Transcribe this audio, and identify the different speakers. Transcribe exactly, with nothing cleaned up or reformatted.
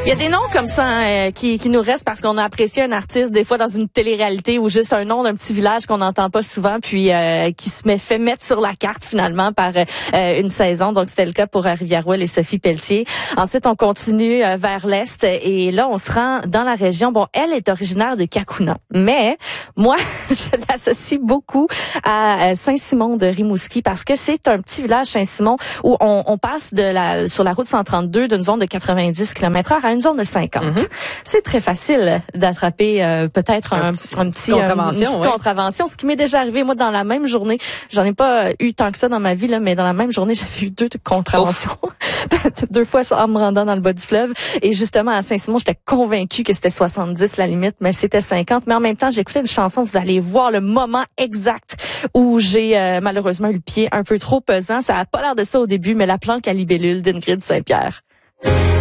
Speaker 1: Il y a des noms comme ça hein, qui, qui nous restent parce qu'on a apprécié un artiste des fois dans une télé-réalité ou juste un nom d'un petit village qu'on n'entend pas souvent puis euh, qui se met, fait mettre sur la carte finalement par euh, une saison. Donc c'était le cas pour euh, Rivière-Ouelle et Sophie Pelletier. Ensuite on continue euh, vers l'est et là on se rend dans la région. Bon, elle est originaire de Kakuna, mais moi je l'associe beaucoup à euh, Saint-Simon de Rimouski parce que c'est un petit village Saint-Simon où on, on passe de la sur la route cent trente-deux d'une zone de quatre-vingt-dix kilomètres heure à une zone de cinquante. Mm-hmm. C'est très facile d'attraper euh, peut-être un, un petit, un petit
Speaker 2: contravention,
Speaker 1: euh, une petite
Speaker 2: ouais.
Speaker 1: contravention, ce qui m'est déjà arrivé moi dans la même journée. J'en ai pas eu tant que ça dans ma vie là, mais dans la même journée j'avais eu deux contraventions, deux fois en me rendant dans le bas du fleuve. Et justement à Saint-Simon, j'étais convaincue que c'était soixante-dix la limite, mais c'était cinquante. Mais en même temps, j'écoutais une chanson. Vous allez voir le moment exact où j'ai euh, malheureusement eu le pied un peu trop pesant. Ça a pas l'air de ça au début, mais la planque à libellule d'Ingrid Saint-Pierre.